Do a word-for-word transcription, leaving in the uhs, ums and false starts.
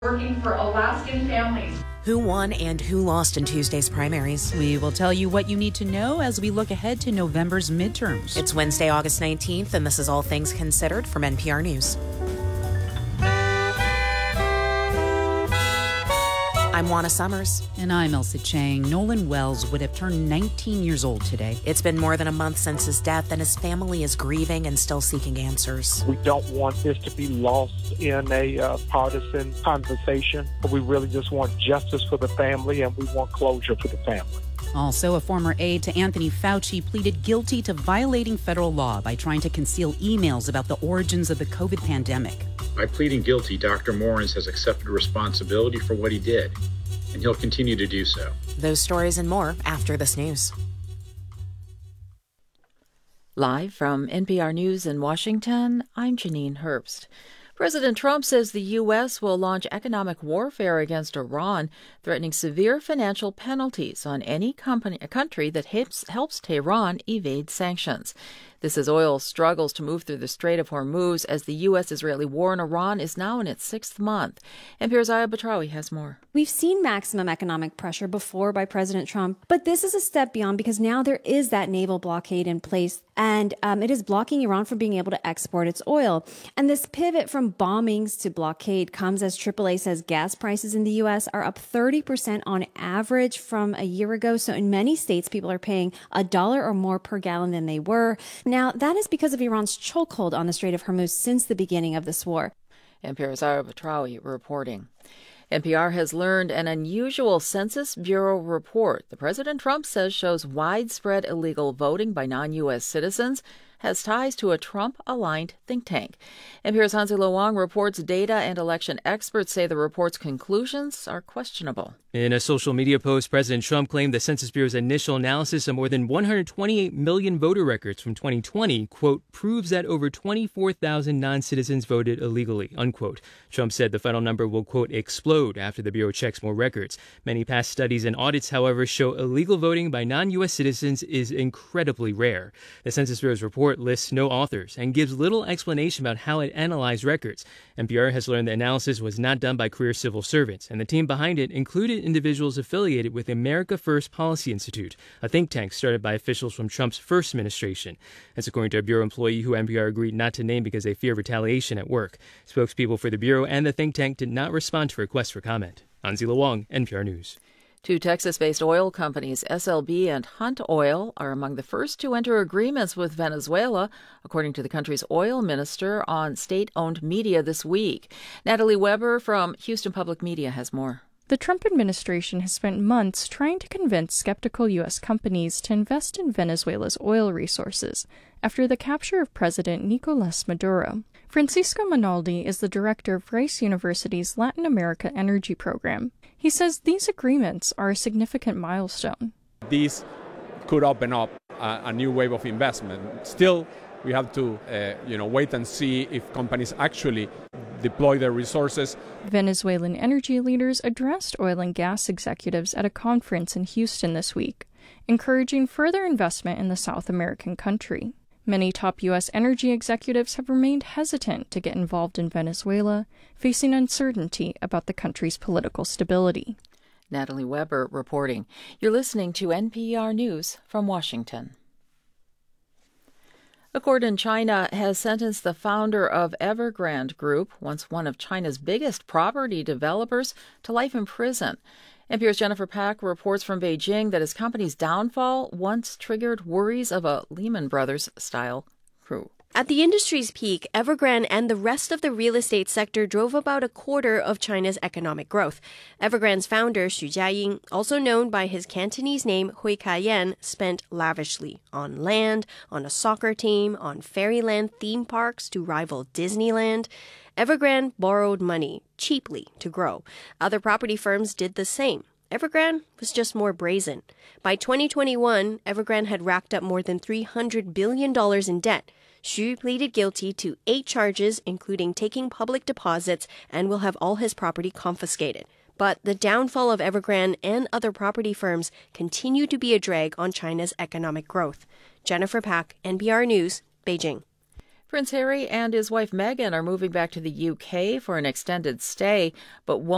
working for Alaskan families. Who won and who lost in Tuesday's primaries? We will tell you what you need to know as we look ahead to November's midterms. It's Wednesday, August nineteenth, and this is All Things Considered from N P R News. I'm Juana Summers. And I'm Elsa Chang. Nolan Wells would have turned nineteen years old today. It's been more than a month since his death, and his family is grieving and still seeking answers. We don't want this to be lost in a uh, partisan conversation. We really just want justice for the family, and we want closure for the family. Also, a former aide to Anthony Fauci pleaded guilty to violating federal law by trying to conceal emails about the origins of the COVID pandemic. By pleading guilty, Doctor Morris has accepted responsibility for what he did, and he'll continue to do so. Those stories and more after this news. Live from N P R News in Washington, I'm Janine Herbst. President Trump says the U S will launch economic warfare against Iran, threatening severe financial penalties on any company, country that helps, helps Tehran evade sanctions. This as oil struggles to move through the Strait of Hormuz as the U S-Israeli war in Iran is now in its sixth month. N P R's Aya Batrawi has more. We've seen maximum economic pressure before by President Trump, but this is a step beyond because now there is that naval blockade in place, and um, it is blocking Iran from being able to export its oil. And this pivot from bombings to blockade comes as triple A says gas prices in the U S are up thirty percent on average from a year ago. So in many states, people are paying a dollar or more per gallon than they were. Now, that is because of Iran's chokehold on the Strait of Hormuz since the beginning of this war. N P R's Aya Batrawi reporting. N P R has learned an unusual Census Bureau report that President Trump says shows widespread illegal voting by non-U S citizens has ties to a Trump-aligned think tank. N P R's Hansi Lo Wang reports data and election experts say the report's conclusions are questionable. In a social media post, President Trump claimed the Census Bureau's initial analysis of more than one hundred twenty-eight million voter records from twenty twenty, quote, proves that over twenty-four thousand non-citizens voted illegally, unquote. Trump said the final number will, quote, explode after the Bureau checks more records. Many past studies and audits, however, show illegal voting by non-U S citizens is incredibly rare. The Census Bureau's report lists no authors and gives little explanation about how it analyzed records. N P R has learned the analysis was not done by career civil servants, and the team behind it included individuals affiliated with America First Policy Institute, a think tank started by officials from Trump's first administration. That's according to a Bureau employee who N P R agreed not to name because they fear retaliation at work. Spokespeople for the Bureau and the think tank did not respond to requests for comment. Hansi Lo Wang, N P R News. Two Texas-based oil companies, S L B and Hunt Oil, are among the first to enter agreements with Venezuela, according to the country's oil minister on state-owned media this week. Natalie Weber from Houston Public Media has more. The Trump administration has spent months trying to convince skeptical U S companies to invest in Venezuela's oil resources after the capture of President Nicolas Maduro. Francisco Monaldi is the director of Rice University's Latin America Energy Program. He says these agreements are a significant milestone. These could open up a, a new wave of investment. Still, we have to uh, you know, wait and see if companies actually deploy their resources. Venezuelan energy leaders addressed oil and gas executives at a conference in Houston this week, encouraging further investment in the South American country. Many top U S energy executives have remained hesitant to get involved in Venezuela, facing uncertainty about the country's political stability. Natalie Weber reporting. You're listening to N P R News from Washington. A court in China has sentenced the founder of Evergrande Group, once one of China's biggest property developers, to life in prison. N P R's Jennifer Pack reports from Beijing that his company's downfall once triggered worries of a Lehman Brothers-style coup. At the industry's peak, Evergrande and the rest of the real estate sector drove about a quarter of China's economic growth. Evergrande's founder, Xu Jiaying, also known by his Cantonese name Hui Ka-yen, spent lavishly on land, on a soccer team, on fairyland theme parks to rival Disneyland. Evergrande borrowed money cheaply to grow. Other property firms did the same. Evergrande was just more brazen. By twenty twenty-one, Evergrande had racked up more than three hundred billion dollars in debt. Xu pleaded guilty to eight charges, including taking public deposits, and will have all his property confiscated. But the downfall of Evergrande and other property firms continue to be a drag on China's economic growth. Jennifer Pack, N P R News, Beijing. Prince Harry and his wife Meghan are moving back to the U K for an extended stay, but won't